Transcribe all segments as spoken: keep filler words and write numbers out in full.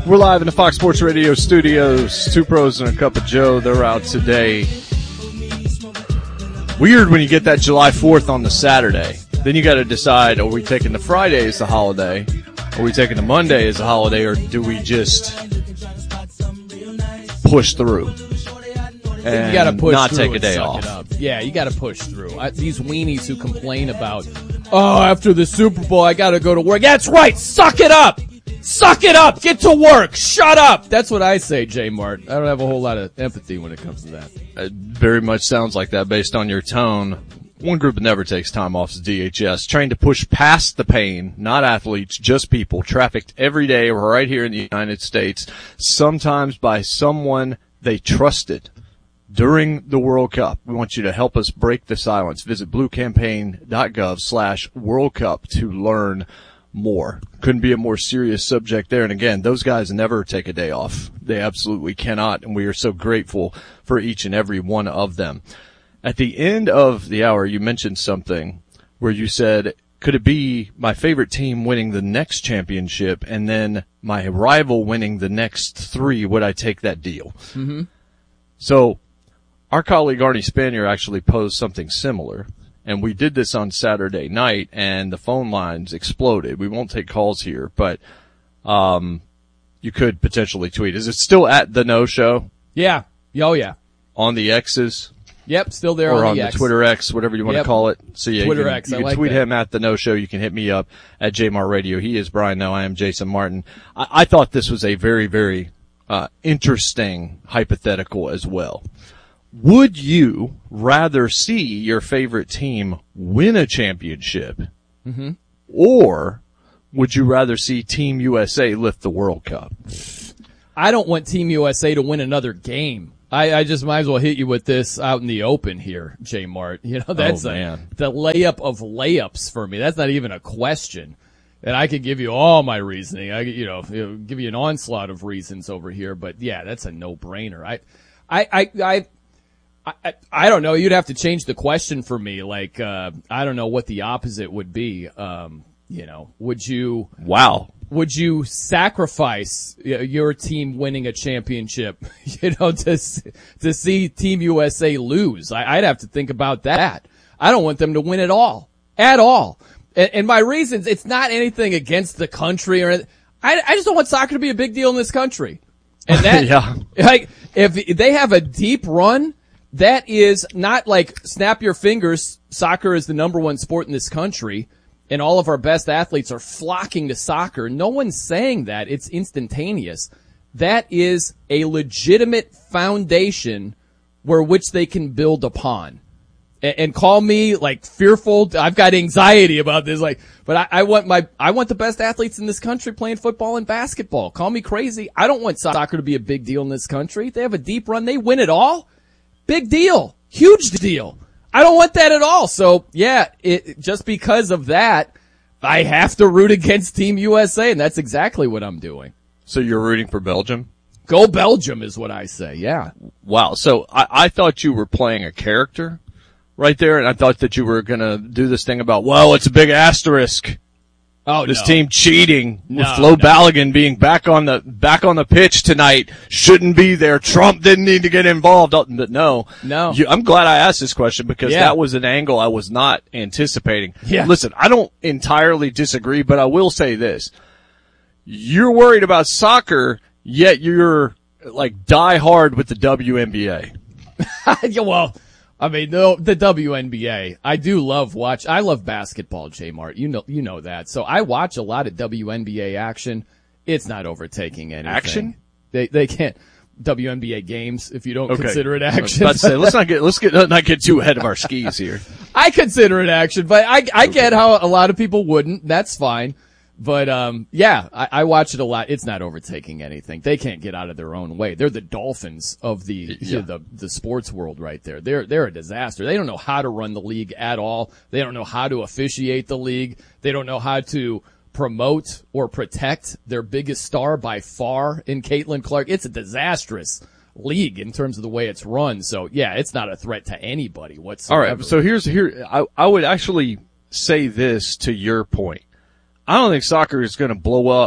We're live in the Fox Sports Radio studios. Two pros and a cup of Joe. They're out today. Weird when you get that July fourth on the Saturday. Then you got to decide, are we taking the Friday as the holiday? Are we taking the Monday as a holiday? Or do we just push through and you gotta push not through take a and day suck off? it up. Yeah, you got to push through. I, these weenies who complain about, oh, after the Super Bowl, I got to go to work. That's right. Suck it up. Suck it up. Get to work. Shut up. That's what I say, J Mart. I don't have a whole lot of empathy when it comes to that. It very much sounds like that based on your tone. One group that never takes time off is D H S, trained to push past the pain, not athletes, just people, trafficked every day right here in the United States, sometimes by someone they trusted during the World Cup. We want you to help us break the silence. Visit bluecampaign.gov slash World Cup to learn more. Couldn't be a more serious subject there. And again, those guys never take a day off. They absolutely cannot. And we are so grateful for each and every one of them. At the end of the hour, you mentioned something where you said, could it be my favorite team winning the next championship and then my rival winning the next three? Would I take that deal? Mm-hmm. So our colleague Arnie Spanier actually posed something similar. And we did this on Saturday night, and the phone lines exploded. We won't take calls here, but um, you could potentially tweet. Is it still at the No Show? Yeah. Oh, yeah. On the X's? Yep, still there or on on the, the X. Twitter X, whatever you want Yep. to call it. So yeah, Twitter you can, X, you I can like tweet that. him at the No Show. You can hit me up at J Mar Radio. He is Brian No. I am Jason Martin. I, I thought this was a very, very uh, interesting hypothetical as well. Would you rather see your favorite team win a championship, mm-hmm. or would you rather see Team U S A lift the World Cup? I don't want Team U S A to win another game. I, I just might as well hit you with this out in the open here, J Mart. You know, that's oh, a, man. the layup of layups for me. That's not even a question. And I could give you all my reasoning. I could, you know, you know, give you an onslaught of reasons over here. But yeah, that's a no-brainer. I, I, I, I, I, I don't know. You'd have to change the question for me. Like, uh, I don't know what the opposite would be. Um, you know, would you? Wow. Would you sacrifice your team winning a championship, you know, to to see Team U S A lose? I, I'd have to think about that. I don't want them to win at all, at all. And, and my reasons, it's not anything against the country or. I, I just don't want soccer to be a big deal in this country. And that, yeah. like, if they have a deep run, that is not like snap your fingers. Soccer is the number one sport in this country. And all of our best athletes are flocking to soccer. No one's saying that. It's instantaneous. That is a legitimate foundation where which they can build upon. And, and call me like fearful. I've got anxiety about this. Like, but I, I want my, I want the best athletes in this country playing football and basketball. Call me crazy. I don't want soccer to be a big deal in this country. They have a deep run. They win it all. Big deal. Huge deal. I don't want that at all. So, yeah, it, just because of that, I have to root against Team U S A, and that's exactly what I'm doing. So you're rooting for Belgium? Go Belgium is what I say, yeah. Wow. So I, I thought you were playing a character right there, and I thought that you were going to do this thing about, well, it's a big asterisk. Oh, this no. team cheating No, with Flo no. Balogun being back on the back on the pitch tonight shouldn't be there. Trump didn't need to get involved. But no, No. You, I'm glad I asked this question because Yeah. that was an angle I was not anticipating. Yeah. Listen, I don't entirely disagree, but I will say this: you're worried about soccer, yet you're like die hard with the W N B A. Yeah, well, I mean, no, the W N B A. I do love watch. I love basketball, J Mart. You know, you know that. So I watch a lot of W N B A action. It's not overtaking anything. Action? They they can't W N B A games if you don't Okay. consider it I was action. about to say, let's not get let's get not get too ahead of our skis here. I consider it action, but I I get how a lot of people wouldn't. That's fine. But um yeah, I, I watch it a lot. It's not overtaking anything. They can't get out of their own way. They're the Dolphins of the Yeah. the the sports world right there. They're they're a disaster. They don't know how to run the league at all. They don't know how to officiate the league. They don't know how to promote or protect their biggest star by far in Caitlin Clark. It's a disastrous league in terms of the way it's run. So yeah, it's not a threat to anybody whatsoever. All right, so here's here I I would actually say this to your point. I don't think soccer is going to blow up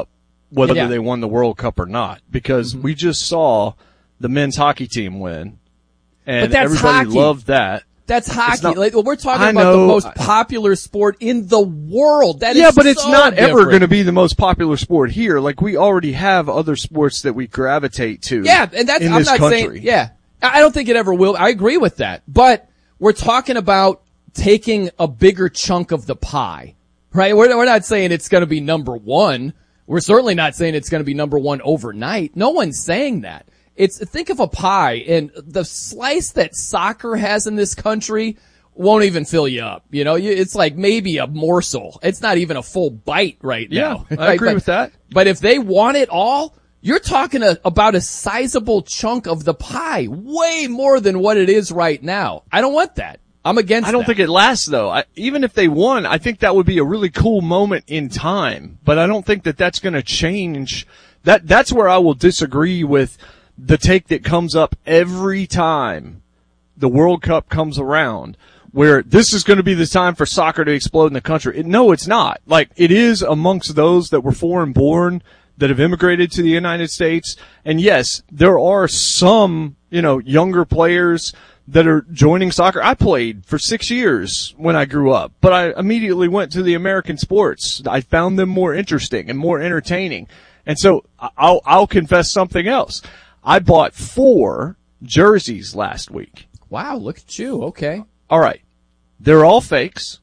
whether Yeah. they won the World Cup or not, because Mm-hmm. we just saw the men's hockey team win, and But that's everybody hockey. loved that. That's hockey. not- like, we're talking I about know. the most popular sport in the world. That Yeah, is but it's so not ever different. going to be the most popular sport here. Like, we already have other sports that we gravitate to. Yeah, and that's, in I'm this not country. saying, yeah. I I don't think it ever will. I agree with that. But we're talking about taking a bigger chunk of the pie, right? We're, we're not saying it's going to be number one. We're certainly not saying it's going to be number one overnight. No one's saying that. It's, think of a pie, and the slice that soccer has in this country won't even fill you up. You know, you, it's like maybe a morsel. It's not even a full bite right now. Yeah, I Right? agree But- with that. But if they want it all, you're talking a, about a sizable chunk of the pie, way more than what it is right now. I don't want that. I'm against I don't that. think it lasts though. I, even if they won, I think that would be a really cool moment in time. But I don't think that that's going to change. That that's where I will disagree with the take that comes up every time the World Cup comes around, where this is going to be the time for soccer to explode in the country. It, no, it's not. Like, it is amongst those that were foreign born that have immigrated to the United States. And yes, there are some, you know, younger players that are joining soccer. I played for six years when I grew up, but I immediately went to the American sports. I found them more interesting and more entertaining. And so I'll, I'll confess something else. I bought four jerseys last week. Wow, look at you. Okay. All right. They're all fakes.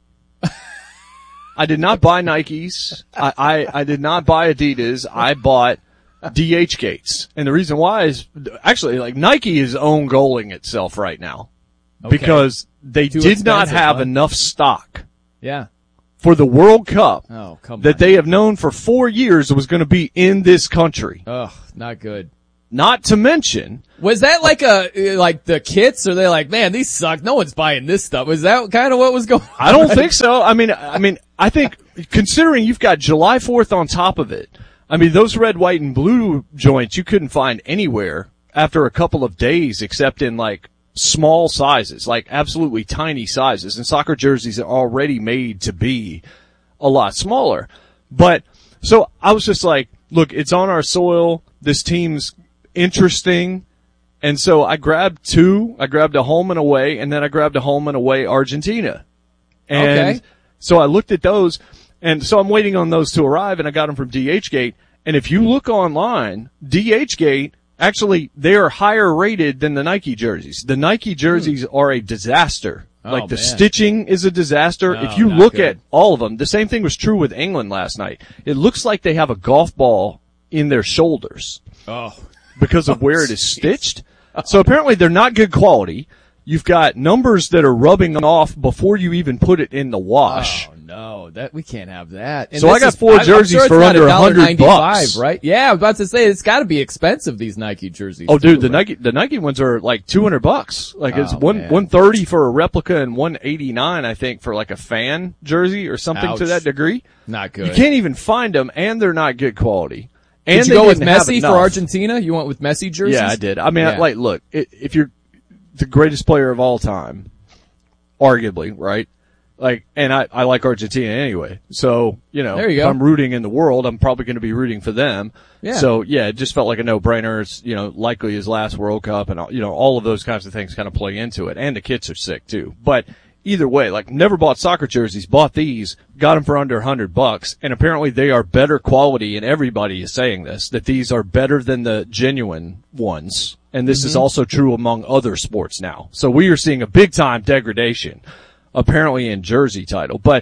I did not buy Nikes. I, I, I did not buy Adidas. I bought D H Gates. And the reason why is actually like Nike is own goaling itself right now Okay. because they Too did not expensive, have huh? enough stock Yeah. for the World Cup Oh, come that on. they have known for four years was going to be in this country. Ugh, not good. Not to mention, Was that like a, like the kits? Or they like, man, these suck. No one's buying this stuff. Was that kind of what was going on? I don't think so. I mean, I mean, I think considering you've got July fourth on top of it, I mean, those red, white, and blue joints you couldn't find anywhere after a couple of days except in like small sizes, like absolutely tiny sizes. And soccer jerseys are already made to be a lot smaller. But so I was just like, look, it's on our soil. This team's interesting. And so I grabbed two. I grabbed a home and away, and then I grabbed a home and away Argentina. And Okay. so I looked at those, and so I'm waiting on those to arrive, and I got them from DHgate. And if you look online, DHgate, actually, they are higher rated than the Nike jerseys. The Nike jerseys are a disaster. Oh, like the man. stitching is a disaster. No, if you not look good. at all of them, the same thing was true with England last night. It looks like they have a golf ball in their shoulders Oh. because of where it is stitched. So apparently they're not good quality. You've got numbers that are rubbing off before you even put it in the wash. Oh no, that we can't have that. And So I this got is- four I'm- I'm jerseys sure it's for not under one dollar one hundred bucks. ninety-five, right? Yeah, I was about to say it's got to be expensive, these Nike jerseys. Oh, dude, too, the right? Nike the Nike ones are like two hundred bucks. Like it's Oh, one man. one thirty for a replica and one eighty nine, I think, for like a fan jersey or something to Ouch. that degree. Not good. You can't even find them, and they're not good quality. And Did you they go with didn't have Messi enough. for Argentina? You went with Messi jerseys? Yeah, I did. I mean, I- Yeah. like, look, i if you're the greatest player of all time, arguably, right? Like, and I, I like Argentina anyway. So, you know, There you if go. I'm rooting in the world, I'm probably going to be rooting for them. Yeah. So, yeah, it just felt like a no-brainer. It's, you know, likely his last World Cup and, all- you know, all of those kinds of things kind of play into it. And the kits are sick too. But either way, like, never bought soccer jerseys, bought these, got them for under a hundred bucks, and apparently they are better quality, and everybody is saying this, that these are better than the genuine ones. And this is also true among other sports now. So we are seeing a big time degradation, apparently in jersey title. But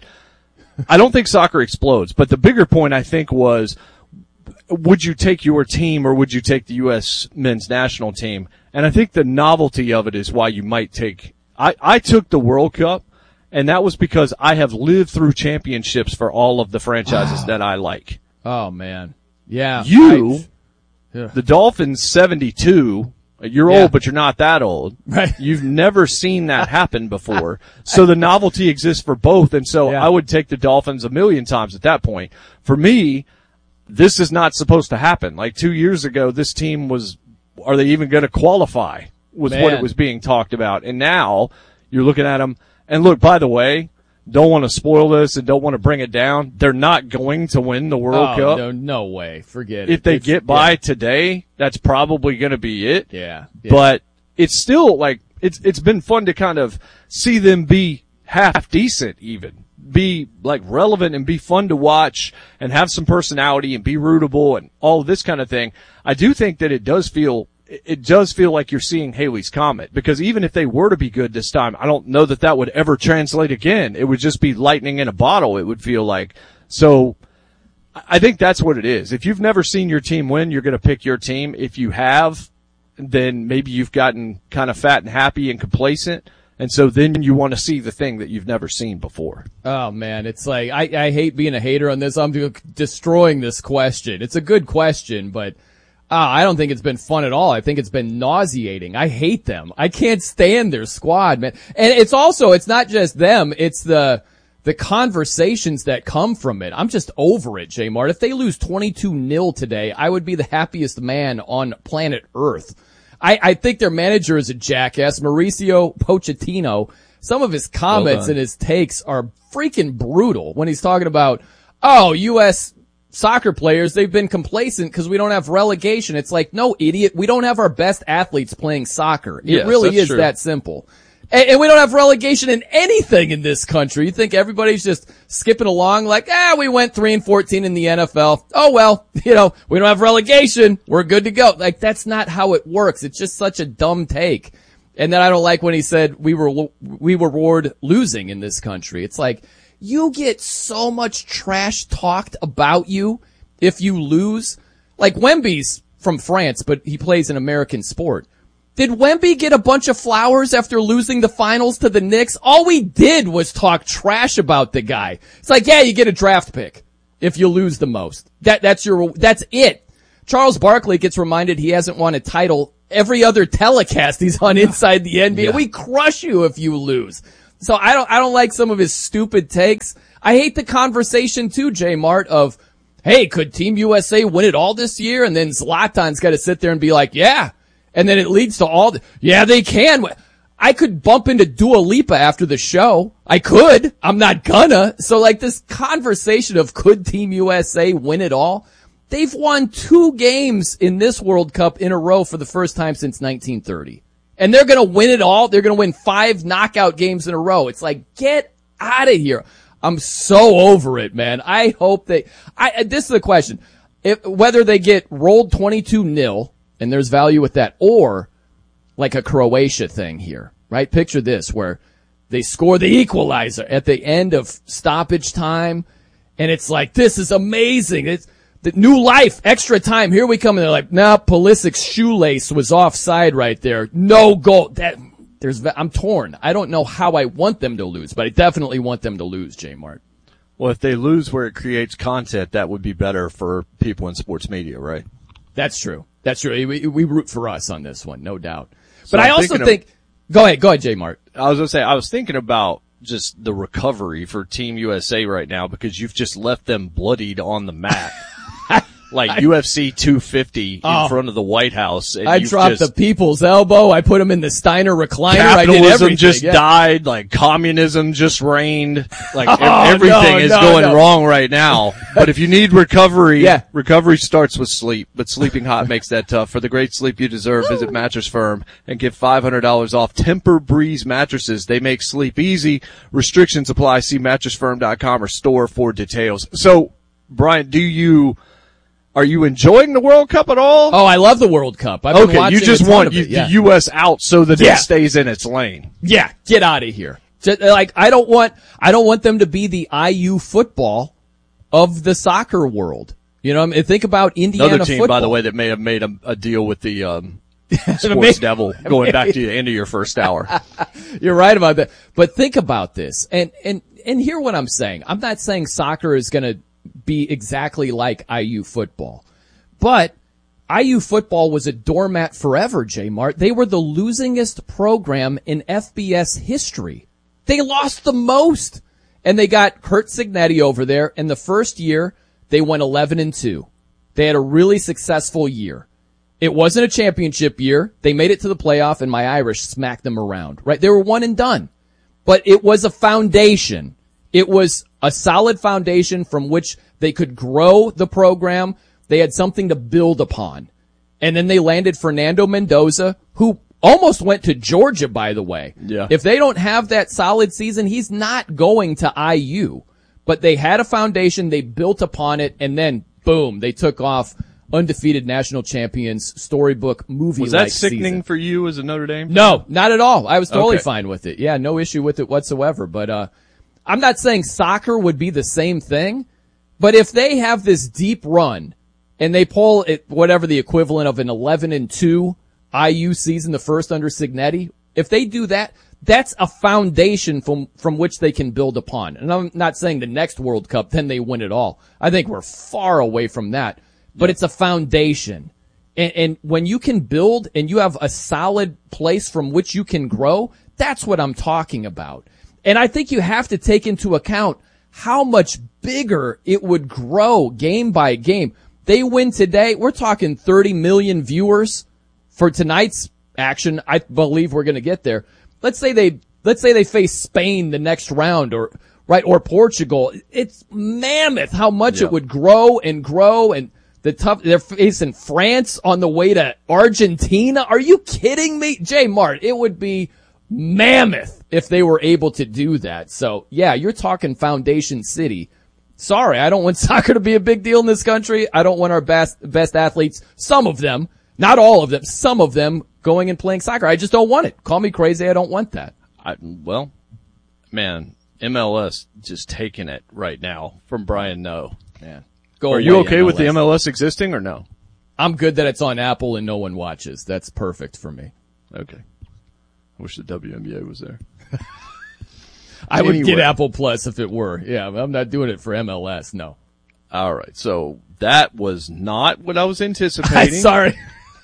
I don't think soccer explodes. But the bigger point, I think, was, would you take your team or would you take the U S men's national team? And I think the novelty of it is why you might take, I, I took the World Cup, and that was because I have lived through championships for all of the franchises that I like. Oh man. Yeah. You, I- yeah. the Dolphins seventy-two, you're Yeah. old, but you're not that old. Right. You've never seen that happen before. So the novelty exists for both. And so Yeah. I would take the Dolphins a million times at that point. For me, this is not supposed to happen. Like two years ago, this team was, are they even going to qualify? Was what Man. it was being talked about. And now you're looking at them. And look, by the way, don't want to spoil this and don't want to bring it down. They're not going to win the World oh, Cup. No, no way. Forget if it. If they it's, get by yeah. today, that's probably going to be it. Yeah, yeah. But it's still like, it's, it's been fun to kind of see them be half decent even. Be like relevant and be fun to watch and have some personality and be rootable and all of this kind of thing. I do think that it does feel, it does feel like you're seeing Haley's Comet, because even if they were to be good this time, I don't know that that would ever translate again. It would just be lightning in a bottle, it would feel like. So I think that's what it is. If you've never seen your team win, you're going to pick your team. If you have, then maybe you've gotten kind of fat and happy and complacent. And so then you want to see the thing that you've never seen before. Oh man, it's like, I, I hate being a hater on this. I'm destroying this question. It's a good question, but uh, I don't think it's been fun at all. I think it's been nauseating. I hate them. I can't stand their squad, man. And it's also, it's not just them, it's the, the conversations that come from it. I'm just over it, J Mart. If they lose twenty-two nil today, I would be the happiest man on planet Earth. I, I think their manager is a jackass, Mauricio Pochettino. Some of his comments well and his takes are freaking brutal when he's talking about, oh, U S soccer players, they've been complacent because we don't have relegation. It's like, no, idiot, we don't have our best athletes playing soccer. It yes, really is true. that simple. And, and we don't have relegation in anything in this country. You think everybody's just skipping along like, ah, we went three and fourteen in the N F L. Oh well, you know, we don't have relegation. We're good to go. Like, that's not how it works. It's just such a dumb take. And then I don't like when he said we were, we reward losing in this country. It's like, you get so much trash talked about you if you lose. Like, Wemby's from France, but he plays an American sport. Did Wemby get a bunch of flowers after losing the finals to the Knicks? All we did was talk trash about the guy. It's like, yeah, you get a draft pick if you lose the most. That, that's your, that's it. Charles Barkley gets reminded he hasn't won a title every other telecast he's on inside the N B A. Yeah. We crush you if you lose. So I don't, I don't like some of his stupid takes. I hate the conversation too, J Mart, of, hey, could Team U S A win it all this year? And then Zlatan's got to sit there and be like, yeah. And then it leads to all the, yeah, they can. I could bump into Dua Lipa after the show. I could. I'm not gonna. So like this conversation of could Team U S A win it all? They've won two games in this World Cup in a row for the first time since nineteen thirty. And they're gonna win it all. They're gonna win five knockout games in a row. It's like, get out of here. I'm so over it, man. I hope they, I, this is the question. If, whether they get rolled twenty-two nil, and there's value with that, or like a Croatia thing here, right? Picture this, where they score the equalizer at the end of stoppage time, and it's like, this is amazing. It's the new life, extra time. Here we come, and they're like, nah, Pulisic's shoelace was offside right there. No goal. That, there's, I'm torn. I don't know how I want them to lose, but I definitely want them to lose, J Mart. Well, if they lose where it creates content, that would be better for people in sports media, right? That's true. That's true. We, we root for us on this one, no doubt. So but I'm I also think, of, go ahead, go ahead, J Mart. I was going to say, I was thinking about just the recovery for Team U S A right now, because you've just left them bloodied on the mat. Like I, U F C two fifty oh, in front of the White House. And I dropped just, the people's elbow. I put him in the Steiner recliner. Capitalism I did everything. just yeah. died. Like communism just reigned. Like oh, everything no, is no, going no. wrong right now. But if you need recovery, yeah. recovery starts with sleep. But sleeping hot makes that tough. For the great sleep you deserve, visit Mattress Firm and get five hundred dollars off Temper Breeze mattresses. They make sleep easy. Restrictions apply. See mattress firm dot com or store for details. So, Brian, do you... Are you enjoying the World Cup at all? Oh, I love the World Cup. I've been okay, you just want you, yeah. the U S out so that yeah. it stays in its lane. Yeah, get out of here. Just, like, I don't want, I don't want them to be the I U football of the soccer world. You know, I mean, think about Indiana Another team, football. by the way, that may have made a, a deal with the um, Sports Devil going back to the end of your first hour. You're right about that. But think about this, and and and hear what I'm saying. I'm not saying soccer is going to be exactly like I U football, but I U football was a doormat forever, J Mart. They were the losingest program in F B S history. They lost the most, and they got Kurt Signetti over there. And the first year, they went eleven and two. They had a really successful year. It wasn't a championship year. They made it to the playoff, and my Irish smacked them around, right? They were one and done. But it was a foundation. It was a solid foundation from which they could grow the program. They had something to build upon. And then they landed Fernando Mendoza, who almost went to Georgia, by the way. Yeah. If they don't have that solid season, he's not going to I U. But they had a foundation, they built upon it, and then, boom, they took off undefeated national champions, storybook movie-like Was that sickening season. for you as a Notre Dame fan? No, not at all. I was totally Okay. fine with it. Yeah, no issue with it whatsoever. But uh I'm not saying soccer would be the same thing, but if they have this deep run and they pull it, whatever the equivalent of an eleven and two I U season, the first under Signetti, if they do that, that's a foundation from from which they can build upon. And I'm not saying the next World Cup, then they win it all. I think we're far away from that. But it's a foundation. And, and when you can build and you have a solid place from which you can grow, that's what I'm talking about. And I think you have to take into account how much bigger it would grow game by game. They win today. We're talking thirty million viewers for tonight's action. I believe we're going to get there. Let's say they, let's say they face Spain the next round or, right, or Portugal. It's mammoth how much Yeah. it would grow and grow, and the tough, they're facing France on the way to Argentina. Are you kidding me? Jay Mart, it would be mammoth if they were able to do that. So yeah, you're talking Foundation City. Sorry, I don't want soccer to be a big deal in this country. I don't want our best, best athletes, some of them, not all of them, some of them going and playing soccer. I just don't want it. Call me crazy. I don't want that. I, well, man, M L S just taking it right now from Brian No. Man, go Are you away, okay M L S. with the M L S existing or no? I'm good that it's on Apple and no one watches. That's perfect for me. Okay. I wish the W N B A was there. I would Anyway. get Apple Plus if it were. Yeah, but I'm not doing it for M L S. No. All right. So that was not what I was anticipating. Sorry.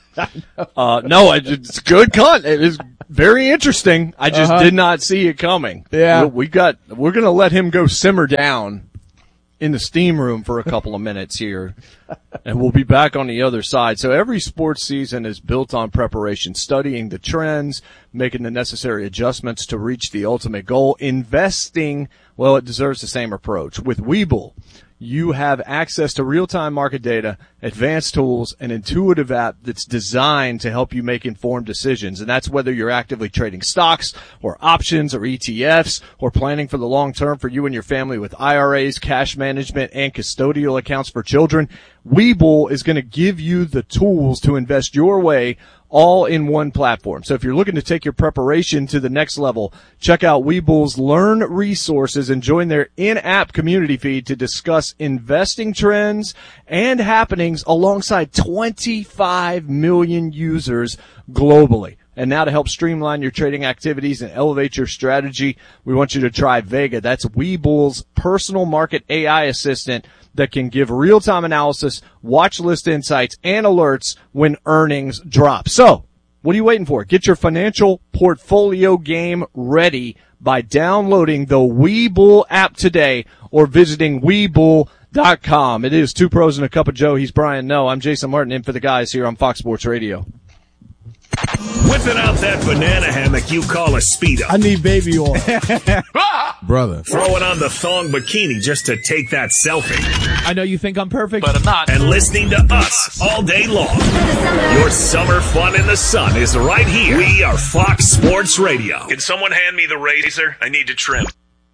Uh, no, I- it's good content. It is very interesting. I just Uh-huh. did not see it coming. Yeah. We, we got, we're going to let him go simmer down in the steam room for a couple of minutes here, and we'll be back on the other side. So every sports season is built on preparation, studying the trends, making the necessary adjustments to reach the ultimate goal. Investing, well, it deserves the same approach. With Webull, you have access to real-time market data, advanced tools, an intuitive app that's designed to help you make informed decisions. And that's whether you're actively trading stocks or options or E T Fs or planning for the long term for you and your family with I R As, cash management, and custodial accounts for children. Webull is going to give you the tools to invest your way all in one platform. So if you're looking to take your preparation to the next level, check out Webull's Learn resources and join their in-app community feed to discuss investing trends and happenings alongside twenty-five million users globally. And now to help streamline your trading activities and elevate your strategy, we want you to try Vega. That's Webull's personal market A I assistant that can give real-time analysis, watch list insights, and alerts when earnings drop. So, what are you waiting for? Get your financial portfolio game ready by downloading the Webull app today or visiting Webull dot com. It is Two Pros and a Cup of Joe. He's Brian No. I'm Jason Martin in for the guys here on Fox Sports Radio. Whipping out that banana hammock you call a Speedo. I need baby oil. Brother. Throwing on the thong bikini just to take that selfie. I know you think I'm perfect. But I'm not. And listening to us all day long. Your summer fun in the sun is right here. We are Fox Sports Radio. Can someone hand me the razor? I need to trim.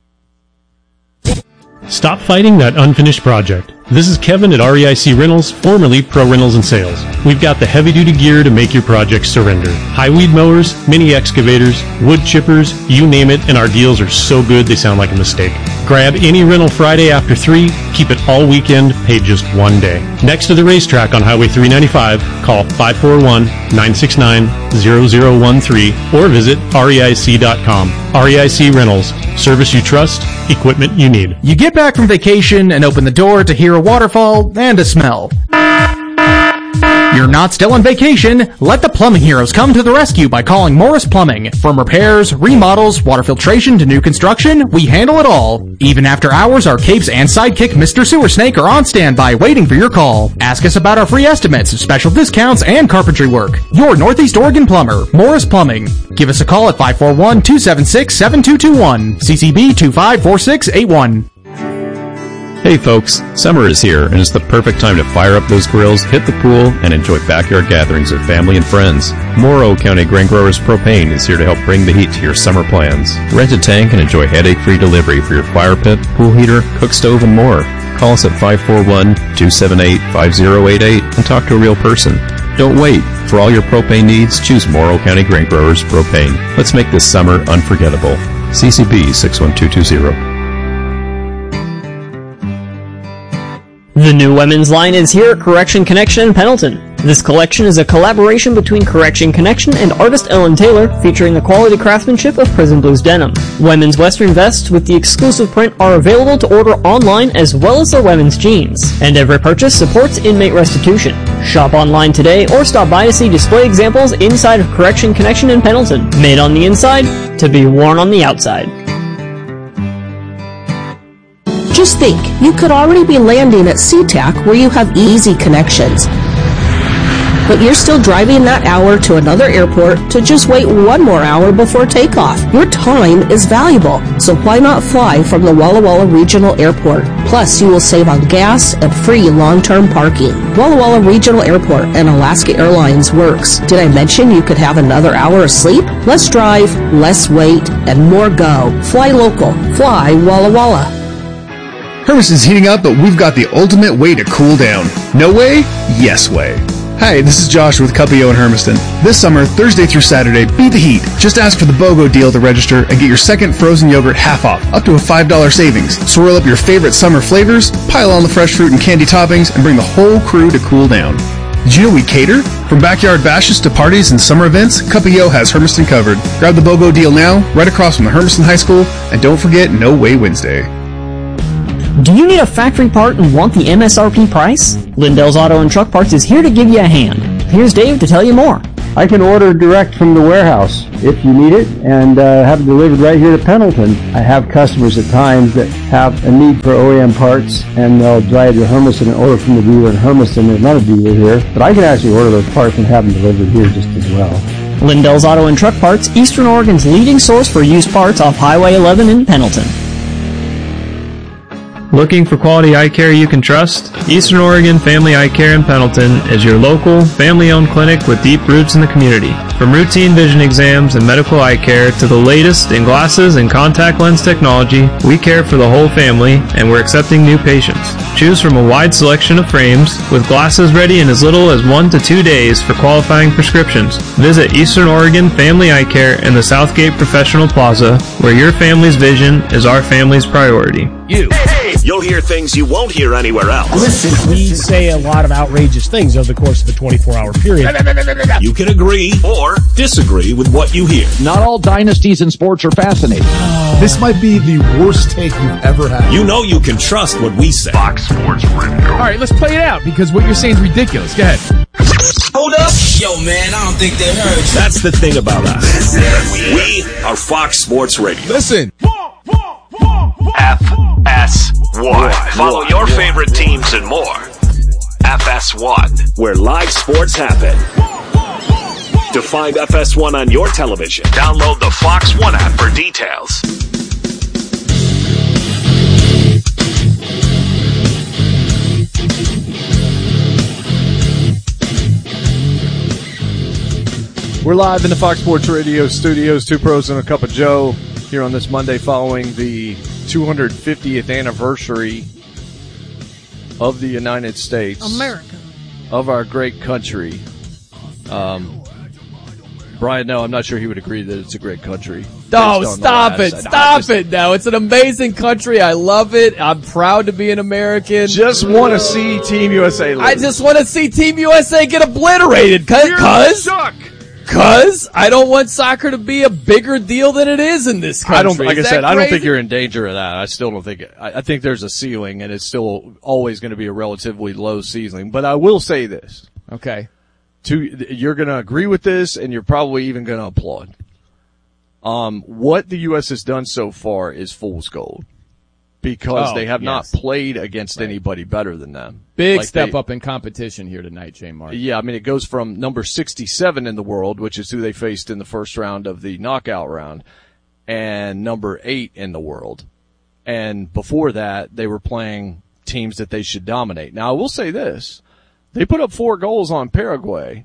Stop fighting that unfinished project. This is Kevin at R E I C Rentals, formerly Pro Rentals and Sales. We've got the heavy-duty gear to make your project surrender. High weed mowers, mini excavators, wood chippers, you name it, and our deals are so good they sound like a mistake. Grab any rental Friday after three, keep it all weekend, pay just one day. Next to the racetrack on Highway three ninety-five, call five four one, nine six nine, zero zero one three or visit R E I C dot com. R E I C Rentals. Service you trust, equipment you need. You get back from vacation and open the door to hear a waterfall and a smell. You're not still on vacation. Let the plumbing heroes come to the rescue by calling Morris Plumbing. From repairs, remodels, water filtration to new construction, we handle it all. Even after hours, our capes and sidekick Mister Sewer Snake are on standby waiting for your call. Ask us about our free estimates, special discounts, and carpentry work. Your Northeast Oregon plumber, Morris Plumbing. Give us a call at five four one, two seven six, seven two two one. C C B two five four six eight one. Hey folks, summer is here and it's the perfect time to fire up those grills, hit the pool, and enjoy backyard gatherings with family and friends. Morrow County Grain Growers Propane is here to help bring the heat to your summer plans. Rent a tank and enjoy headache-free delivery for your fire pit, pool heater, cook stove, and more. Call us at five four one, two seven eight, five zero eight eight and talk to a real person. Don't wait. For all your propane needs, choose Morrow County Grain Growers Propane. Let's make this summer unforgettable. C C B six one two two zero. The new women's line is here at Correction Connection in Pendleton. This collection is a collaboration between Correction Connection and artist Ellen Taylor, featuring the quality craftsmanship of Prison Blues denim. Women's western vests with the exclusive print are available to order online as well as their women's jeans. And every purchase supports inmate restitution. Shop online today or stop by to see display examples inside of Correction Connection in Pendleton. Made on the inside to be worn on the outside. Just think, you could already be landing at SeaTac where you have easy connections. But you're still driving that hour to another airport to just wait one more hour before takeoff. Your time is valuable, so why not fly from the Walla Walla Regional Airport? Plus, you will save on gas and free long-term parking. Walla Walla Regional Airport and Alaska Airlines works. Did I mention you could have another hour of sleep? Less drive, less wait, and more go. Fly local. Fly Walla Walla. Hermiston's heating up, but we've got the ultimate way to cool down. No way? Yes way. Hi, this is Josh with Cuppio in Hermiston. This summer, Thursday through Saturday, beat the heat. Just ask for the BOGO deal to register and get your second frozen yogurt half off, up to a five dollars savings. Swirl up your favorite summer flavors, pile on the fresh fruit and candy toppings, and bring the whole crew to cool down. Did you know we cater? From backyard bashes to parties and summer events, Cuppio has Hermiston covered. Grab the BOGO deal now, right across from the Hermiston High School, and don't forget No Way Wednesday. Do you need a factory part and want the M S R P price? Lindell's Auto and Truck Parts is here to give you a hand. Here's Dave to tell you more. I can order direct from the warehouse if you need it and uh, have it delivered right here to Pendleton. I have customers at times that have a need for O E M parts and they'll drive to Hermiston and order from the dealer in Hermiston. There's not a dealer here, but I can actually order those parts and have them delivered here just as well. Lindell's Auto and Truck Parts, Eastern Oregon's leading source for used parts off Highway eleven in Pendleton. Looking for quality eye care you can trust? Eastern Oregon Family Eye Care in Pendleton is your local, family-owned clinic with deep roots in the community. From routine vision exams and medical eye care to the latest in glasses and contact lens technology, we care for the whole family and we're accepting new patients. Choose from a wide selection of frames with glasses ready in as little as one to two days for qualifying prescriptions. Visit Eastern Oregon Family Eye Care in the Southgate Professional Plaza, where your family's vision is our family's priority. You. You'll hear things you won't hear anywhere else. Listen, we say a lot of outrageous things over the course of a twenty-four hour period. You can agree or disagree with what you hear. Not all dynasties in sports are fascinating. This might be the worst take you've ever had. You know you can trust what we say. Fox Sports Radio. All right, let's play it out because what you're saying is ridiculous. Go ahead. Hold up. Yo, man, I don't think they heard you. That's the thing about us. We are Fox Sports Radio. Listen. F S one. Follow your favorite teams and more. F S one, where live sports happen. To find F S one on your television, download the Fox One app for details. We're live in the Fox Sports Radio studios, two pros and a cup of Joe, here on this Monday following the two hundred fiftieth anniversary of the United States. America. Of our great country. Um, Brian, no, I'm not sure he would agree that it's a great country. No, stop it. Stop just, it now. It's an amazing country. I love it. I'm proud to be an American. Just want to see Team U S A lose. I just want to see Team U S A get obliterated. Cause, Cause I don't want soccer to be a bigger deal than it is in this country. I don't, like is I said, crazy? I don't think you're in danger of that. I still don't think, I, I think there's a ceiling and it's still always going to be a relatively low ceiling. But I will say this. Okay. two, you're going to agree with this, and you're probably even going to applaud. Um, what the U S has done so far is fool's gold because oh, they have yes. not played against right. anybody better than them. Big like step they, up in competition here tonight, J. Mark. Yeah, I mean, it goes from number sixty-seven in the world, which is who they faced in the first round of the knockout round, and number eight in the world. And before that, they were playing teams that they should dominate. Now, I will say this. They put up four goals on Paraguay,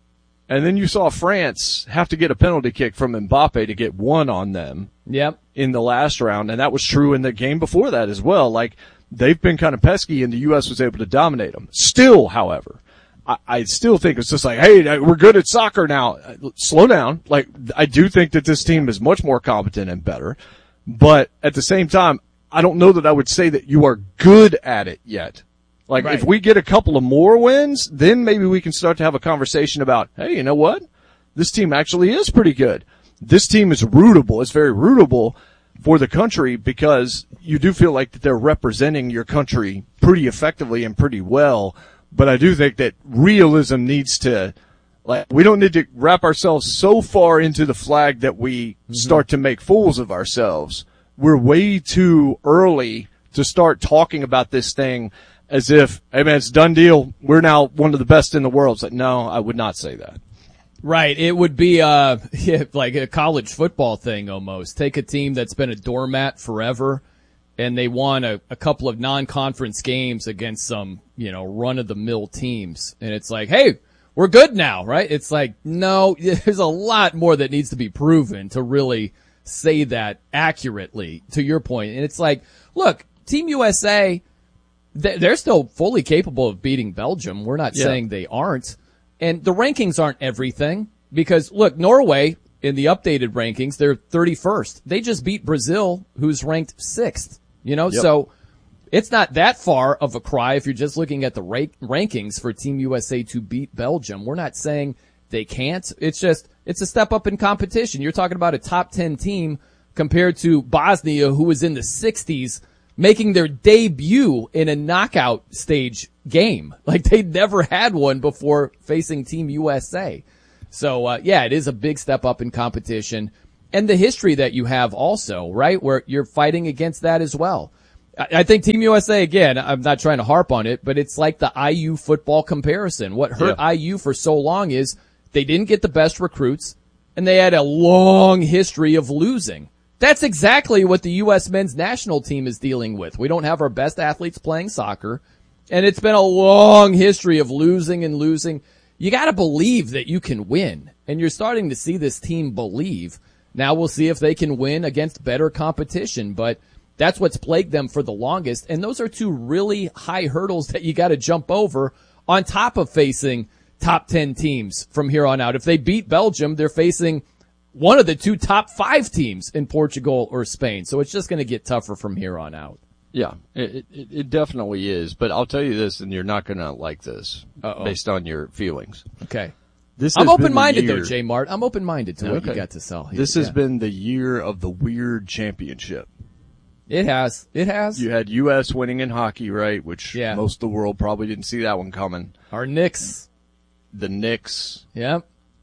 and then you saw France have to get a penalty kick from Mbappe to get one on them. Yep. In the last round, and that was true in the game before that as well. Like, they've been kind of pesky, and the U S was able to dominate them. Still, however, I, I still think it's just like, hey, we're good at soccer now. Slow down. Like, I do think that this team is much more competent and better, but at the same time, I don't know that I would say that you are good at it yet. Like, right. if we get a couple of more wins, then maybe we can start to have a conversation about, hey, you know what? This team actually is pretty good. This team is rootable. It's very rootable for the country because you do feel like that they're representing your country pretty effectively and pretty well. But I do think that realism needs to, like, we don't need to wrap ourselves so far into the flag that we mm-hmm. start to make fools of ourselves. We're way too early to start talking about this thing as if, hey man, it's a done deal. We're now one of the best in the world. It's like, no, I would not say that. Right. It would be, uh, like a college football thing almost. Take a team that's been a doormat forever and they won a, a couple of non-conference games against some, you know, run-of-the-mill teams. And it's like, hey, we're good now, right? It's like, no, there's a lot more that needs to be proven to really say that accurately, to your point. And it's like, look, Team U S A, they're still fully capable of beating Belgium. We're not yeah. saying they aren't. And the rankings aren't everything because, look, Norway, in the updated rankings, they're thirty-first. They just beat Brazil, who's ranked sixth. You know, yep. so it's not that far of a cry if you're just looking at the ra- rankings for Team U S A to beat Belgium. We're not saying they can't. It's just, it's a step up in competition. You're talking about a top ten team compared to Bosnia, who was in the sixties, making their debut in a knockout stage game. Like, they'd never had one before facing Team U S A. So, uh, yeah, it is a big step up in competition. And the history that you have also, right, where you're fighting against that as well. I, I think Team U S A, again, I'm not trying to harp on it, but it's like the I U football comparison. What hurt yeah. I U for so long is they didn't get the best recruits, and they had a long history of losing. That's exactly what the U S men's national team is dealing with. We don't have our best athletes playing soccer, and it's been a long history of losing and losing. You got to believe that you can win, and you're starting to see this team believe. Now we'll see if they can win against better competition, but that's what's plagued them for the longest, and those are two really high hurdles that you got to jump over on top of facing top ten teams from here on out. If they beat Belgium, they're facing one of the two top five teams in Portugal or Spain. So it's just going to get tougher from here on out. Yeah, it, it, it definitely is. But I'll tell you this, and you're not going to like this Uh-oh. based on your feelings. Okay. This I'm open-minded, though, J. Mart. I'm open-minded to okay. what you got to sell here. This has yeah. been the year of the weird championship. It has. It has. You had U S winning in hockey, right? Which yeah. most of the world probably didn't see that one coming. Our Knicks. The Knicks. Yep.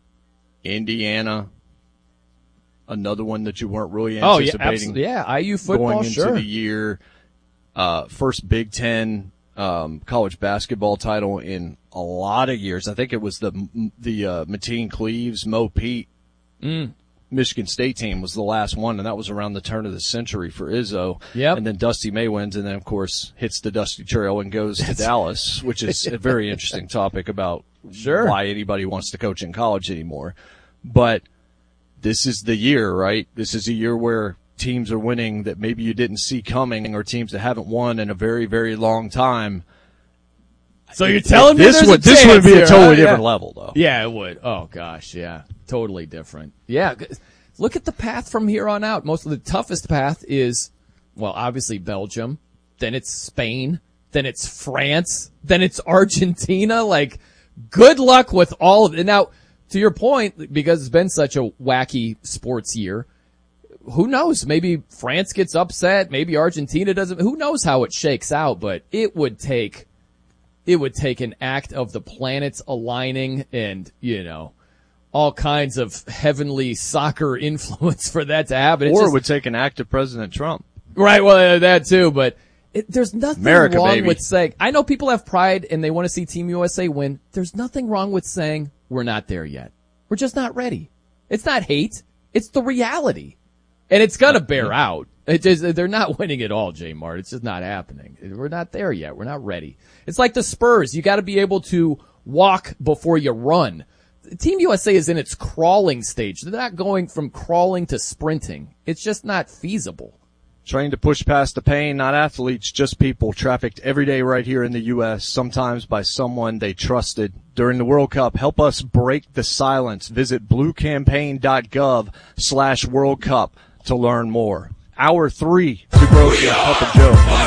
Indiana. Another one that you weren't really anticipating. Oh, yeah, absolutely. yeah, I U football, going into sure. the year. Uh, first Big Ten um, college basketball title in a lot of years. I think it was the the uh, Mateen Cleaves, Mo Pete, mm. Michigan State team was the last one, and that was around the turn of the century for Izzo. Yep. And then Dusty May wins, and then, of course, hits the Dusty Trail and goes to Dallas, which is a very interesting topic about sure. why anybody wants to coach in college anymore. But this is the year, right? This is a year where teams are winning that maybe you didn't see coming, or teams that haven't won in a very, very long time. So you're telling me this there's would a this would be here, a totally huh? different yeah. level, though. Yeah, it would. Oh gosh, yeah, totally different. Yeah, look at the path from here on out. Most of the toughest path is, well, obviously Belgium, then it's Spain, then it's France, then it's Argentina. Like, good luck with all of it. Now, to your point, because it's been such a wacky sports year, who knows? Maybe France gets upset. Maybe Argentina doesn't. Who knows how it shakes out? But it would take it would take an act of the planets aligning and, you know, all kinds of heavenly soccer influence for that to happen. It's or just, it would take an act of President Trump. Right, well, uh, that too, but it, there's nothing America, wrong baby. with saying, I know people have pride and they want to see Team U S A win. There's nothing wrong with saying, we're not there yet. We're just not ready. It's not hate. It's the reality. And it's gonna bear out. It just, they're not winning at all, J Mart. It's just not happening. We're not there yet. We're not ready. It's like the Spurs. You gotta be able to walk before you run. Team U S A is in its crawling stage. They're not going from crawling to sprinting. It's just not feasible. Trained to push past the pain, not athletes, just people trafficked every day right here in the U S, sometimes by someone they trusted. During the World Cup, help us break the silence. Visit bluecampaign.gov slash World Cup to learn more. Hour three, Super Ocean, Cup and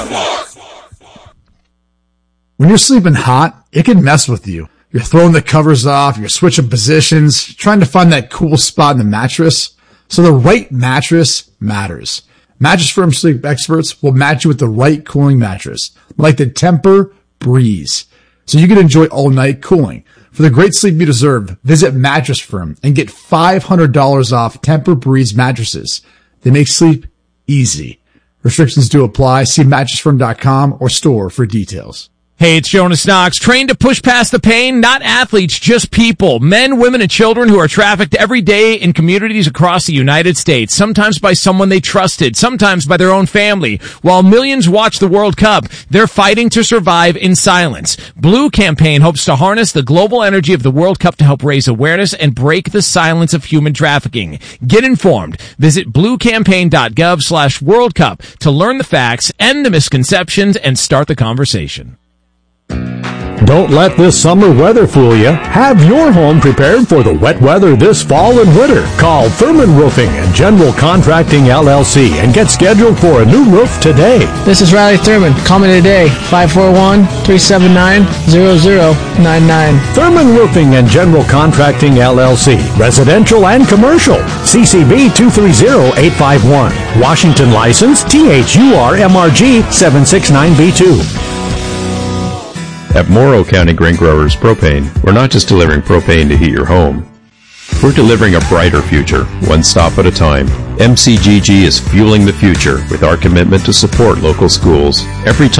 Joe. When you're sleeping hot, it can mess with you. You're throwing the covers off, you're switching positions, trying to find that cool spot in the mattress. So the right mattress matters. Mattress Firm sleep experts will match you with the right cooling mattress, like the Tempur Breeze, so you can enjoy all night cooling. For the great sleep you deserve, visit Mattress Firm and get five hundred dollars off Tempur Breeze mattresses. They make sleep easy. Restrictions do apply. See mattress firm dot com or store for details. Hey, it's Jonas Knox, trained to push past the pain, not athletes, just people, men, women, and children who are trafficked every day in communities across the United States, sometimes by someone they trusted, sometimes by their own family. While millions watch the World Cup, they're fighting to survive in silence. Blue Campaign hopes to harness the global energy of the World Cup to help raise awareness and break the silence of human trafficking. Get informed. Visit bluecampaign.gov slash World Cup to learn the facts, end the misconceptions, and start the conversation. Don't let this summer weather fool you. Have your home prepared for the wet weather this fall and winter. Call Thurman Roofing and General Contracting L L C and get scheduled for a new roof today. This is Riley Thurman. Call me today, five four one, three seven nine, zero zero nine nine. Thurman Roofing and General Contracting L L C. Residential and commercial. C C B two three zero eight five one. Washington license T H U R M R G seven six nine B two. At Morrow County Grain Growers Propane, we're not just delivering propane to heat your home. We're delivering a brighter future, one stop at a time. M C G G is fueling the future with our commitment to support local schools. Every time